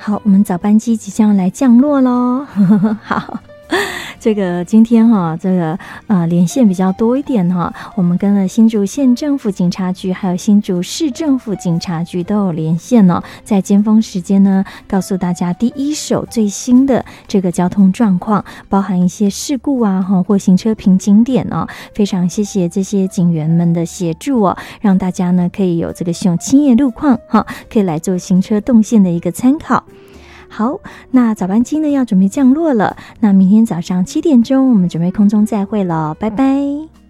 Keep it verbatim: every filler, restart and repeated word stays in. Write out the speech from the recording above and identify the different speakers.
Speaker 1: 好，我们早班机即将来降落咯好，这个今天哈，这个呃连线比较多一点哈，我们跟了新竹县政府警察局还有新竹市政府警察局都有连线哦，在尖峰时间呢，告诉大家第一手最新的这个交通状况，包含一些事故啊哈或行车瓶颈点哦，非常谢谢这些警员们的协助哦，让大家呢可以有这个使用亲眼路况哈，可以来做行车动线的一个参考。好，那早班机呢要准备降落了，那明天早上七点钟我们准备空中再会了，拜拜。